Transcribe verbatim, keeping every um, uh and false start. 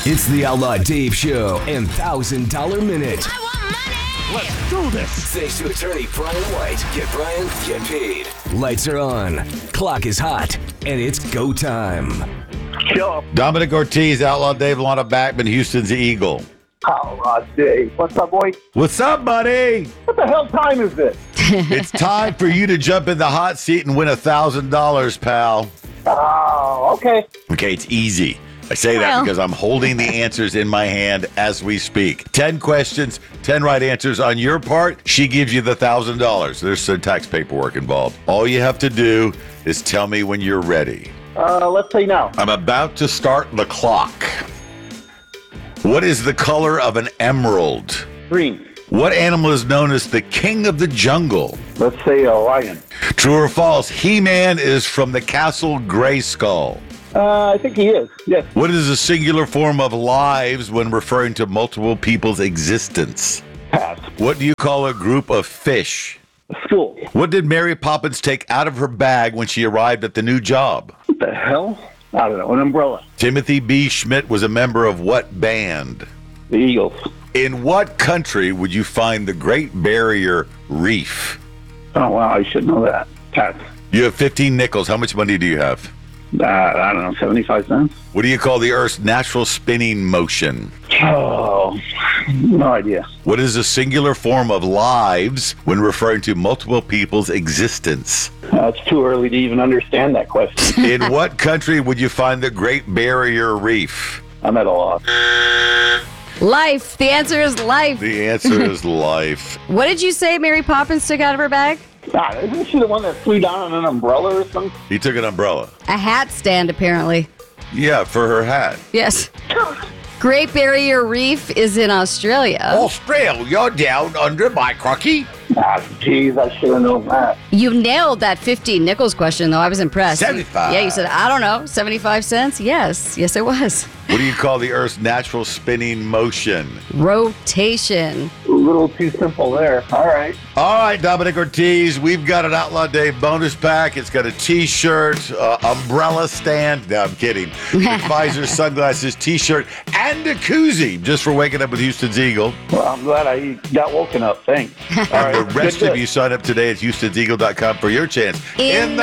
It's the Outlaw Dave Show and one thousand dollars Minute. I want money! Let's do this! Thanks to attorney Brian White. Get Brian, get paid. Lights are on, clock is hot, and it's go time. Sure. Dominic Ortiz, Outlaw Dave, Lana Backman, Houston's Eagle. Outlaw Dave. What's up, boy? What's up, buddy? What the hell time is this? It's time for you to jump in the hot seat and win one thousand dollars, pal. Oh, okay. Okay, it's easy. I say that Well. because I'm holding the answers in my hand as we speak. ten questions, ten right answers on your part. She gives you the one thousand dollars. There's some tax paperwork involved. All you have to do is tell me when you're ready. Uh, let's say now. I'm about to start the clock. What is the color of an emerald? Green. What animal is known as the king of the jungle? Let's say a lion. True or false? He-Man is from the castle Grayskull. Uh, I think he is. Yes. What is a singular form of lives when referring to multiple people's existence? Pass. What do you call a group of fish? School. What did Mary Poppins take out of her bag when she arrived at the new job? What the hell? I don't know. An umbrella. Timothy B. Schmidt was a member of what band? The Eagles. In what country would you find the Great Barrier Reef? Oh, wow. I should know that. Pass. You have fifteen nickels. How much money do you have? Uh, I don't know. seventy-five cents? What do you call the Earth's natural spinning motion? Oh, no idea. What is a singular form of lives when referring to multiple people's existence? Uh, it's too early to even understand that question. In what country would you find the Great Barrier Reef? I'm at a loss. Life. The answer is life. The answer is life. What did you say Mary Poppins took out of her bag? Ah, isn't she the one that flew down on an umbrella or something? He took an umbrella. A hat stand, apparently. Yeah, for her hat. Yes. Great Barrier Reef is in Australia. Australia down under my crocky. Ah, jeez, I should have known that. You nailed that fifteen nickels question, though. I was impressed. seventy-five. Yeah, you said, I don't know, seventy-five cents? Yes. Yes, it was. What do you call the Earth's natural spinning motion? Rotation. A little too simple there. All right. All right, Dominic Ortiz, we've got an Outlaw Dave bonus pack. It's got a T-shirt, uh, umbrella stand. No, I'm kidding. Visor, sunglasses, T-shirt, and a koozie just for waking up with Houston's Eagle. Well, I'm glad I got woken up. Thanks. All right. The rest Good of you sign up today at houstons eagle dot com for your chance In the